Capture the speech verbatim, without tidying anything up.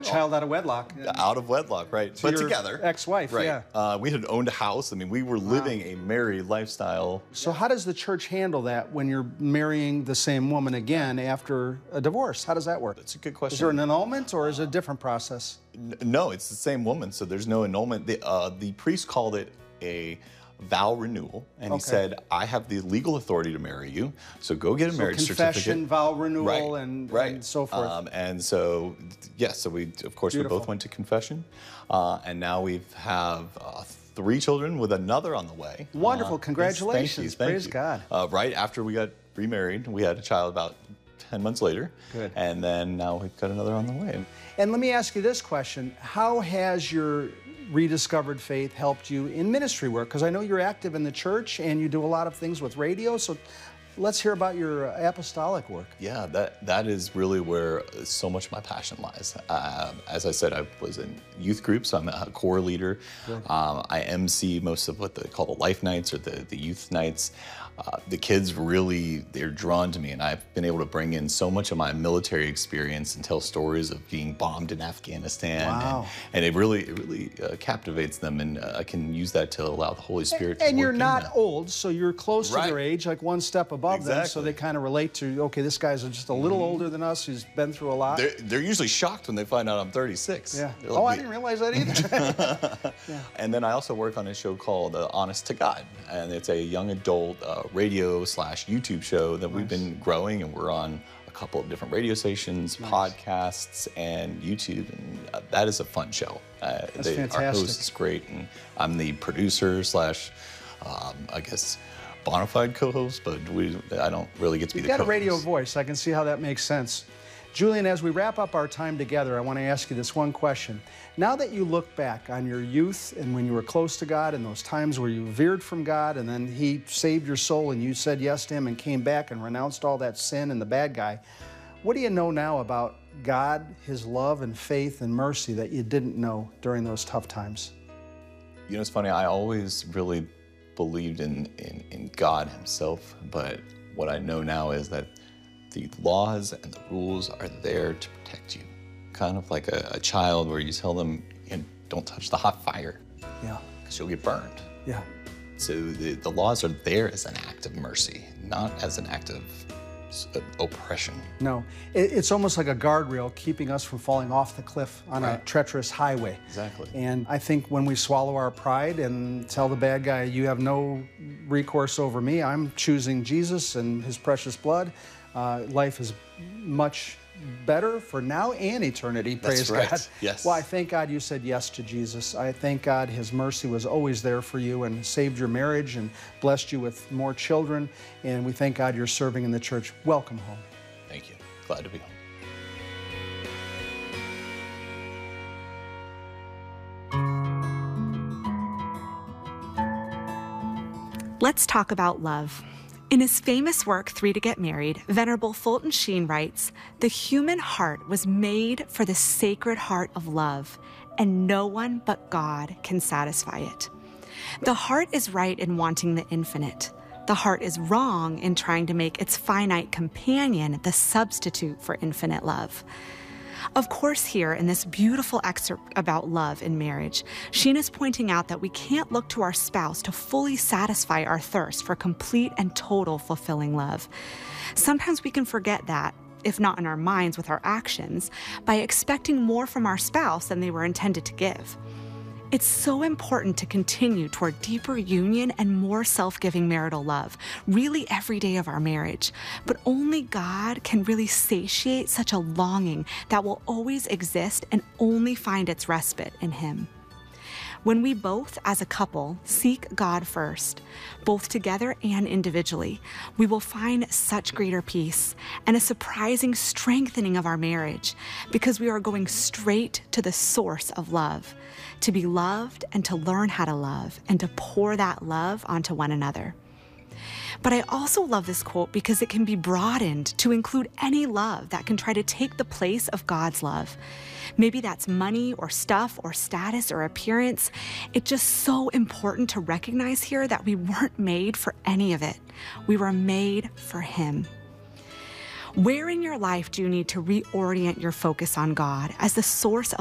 Child out of wedlock. Out of wedlock, right. To but your together. Ex-wife, right. yeah. Uh, we had owned a house. I mean, we were living wow. a married lifestyle. So how does the church handle that when you're marrying the same woman again after a divorce? How does that work? That's a good question. Is there an annulment or is it a different process? N no, it's the same woman, so there's no annulment. The, uh, the priest called it a vow renewal, and okay. he said, I have the legal authority to marry you, so go get a so marriage confession, certificate. vow renewal, right. And, right. and so forth. Um, and so, yes, so we, of course, Beautiful. we both went to confession, uh, and now we have uh, three children with another on the way. Wonderful, uh, congratulations, yes, thank you, thank praise you. God. Uh, right after we got remarried, we had a child about ten months later. Good. And then now we've got another on the way. And let me ask you this question. How has your rediscovered faith helped you in ministry work? Because I know you're active in the church and you do a lot of things with radio, so let's hear about your apostolic work. Yeah, that, that is really where so much of my passion lies. Uh, as I said, I was in youth groups, so I'm a core leader. Um, I M C most of what they call the life nights or the, the youth nights. Uh, the kids really, they're drawn to me, and I've been able to bring in so much of my military experience and tell stories of being bombed in Afghanistan. Wow. And, and it really, it really uh, captivates them, and uh, I can use that to allow the Holy Spirit and, to And you're work not in them. old, so you're close right. to their age, like one step above exactly. them, so they kind of relate to, okay, this guy's just a little older than us, who's been through a lot. They're, they're usually shocked when they find out I'm thirty-six. Yeah. They're Oh, like, I didn't realize that either. yeah. And then I also work on a show called uh, Honest to God, and it's a young adult uh, radio slash YouTube show that nice. we've been growing, and we're on a couple of different radio stations, nice. podcasts, and YouTube, and uh, that is a fun show. Uh, That's they, fantastic. Our host is great, and I'm the producer slash, um, I guess, bona fide co-host, but we, I don't really get to be You've the got co-host. a radio voice. I can see how that makes sense. Julian, as we wrap up our time together, I want to ask you this one question. Now that you look back on your youth and when you were close to God and those times where you veered from God and then He saved your soul and you said yes to Him and came back and renounced all that sin and the bad guy, what do you know now about God, His love and faith and mercy that you didn't know during those tough times? You know, it's funny, I always really believed in, in, in God Himself, but what I know now is that the laws and the rules are there to protect you. Kind of like a, a child where you tell them, you know, don't touch the hot fire. Yeah. Because you'll get burned. Yeah. So the, the laws are there as an act of mercy, not as an act of uh, oppression. No, it, it's almost like a guardrail keeping us from falling off the cliff on right. a treacherous highway. Exactly. And I think when we swallow our pride and tell the bad guy, you have no recourse over me, I'm choosing Jesus and His precious blood, uh, life is much better for now and eternity, praise That's right. God. Yes. Well, I thank God you said yes to Jesus. I thank God His mercy was always there for you and saved your marriage and blessed you with more children. And we thank God you're serving in the church. Welcome home. Thank you. Glad to be home. Let's talk about love. In his famous work, Three to Get Married, Venerable Fulton Sheen writes, "The human heart was made for the sacred heart of love, and no one but God can satisfy it. The heart is right in wanting the infinite. The heart is wrong in trying to make its finite companion the substitute for infinite love." Of course, here in this beautiful excerpt about love in marriage, Sheen is pointing out that we can't look to our spouse to fully satisfy our thirst for complete and total fulfilling love. Sometimes we can forget that, if not in our minds with our actions, by expecting more from our spouse than they were intended to give. It's so important to continue toward deeper union and more self-giving marital love, really every day of our marriage. But only God can really satiate such a longing that will always exist and only find its respite in Him. When we both, as a couple, seek God first, both together and individually, we will find such greater peace and a surprising strengthening of our marriage because we are going straight to the source of love, to be loved and to learn how to love and to pour that love onto one another. But I also love this quote because it can be broadened to include any love that can try to take the place of God's love. Maybe that's money or stuff or status or appearance. It's just so important to recognize here that we weren't made for any of it. We were made for Him. Where in your life do you need to reorient your focus on God as the source of